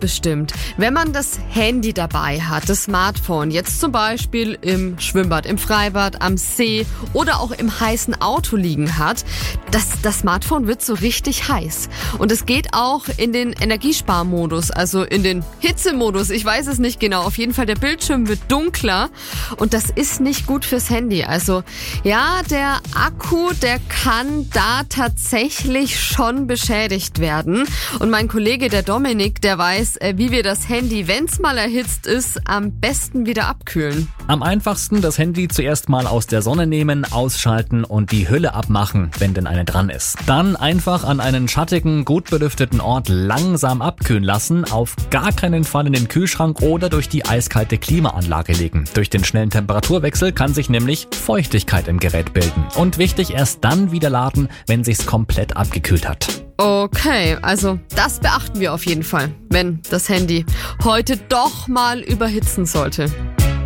bestimmt. Wenn man das Handy dabei hat, das Smartphone, jetzt zum Beispiel im Schwimmbad, im Freibad, am See oder auch im heißen Auto liegen hat, das Smartphone wird so richtig heiß. Und es geht auch in den Energiesparmodus, also in den Hitzemodus. Ich weiß es nicht genau. Auf jeden Fall, der Bildschirm wird dunkler und das ist nicht gut fürs Handy. Also ja, der Akku, der kann da tatsächlich schon beschädigt werden. Und mein Kollege, der Dominik, der weiß, wie wir das Handy, wenn es mal erhitzt ist, am besten wieder abkühlen. Am einfachsten das Handy zuerst mal aus der Sonne nehmen, ausschalten und die Hülle abmachen, wenn denn eine dran ist. Dann einfach an einen schattigen, gut belüfteten Ort langsam abkühlen lassen, auf gar keinen Fall in den Kühlschrank oder durch die eiskalte Klimaanlage legen. Durch den schnellen Temperaturwechsel kann sich nämlich Feuchtigkeit im Gerät bilden. Und wichtig, erst dann wieder laden, wenn sich's komplett abgekühlt hat. Okay, also das beachten wir auf jeden Fall, wenn das Handy heute doch mal überhitzen sollte.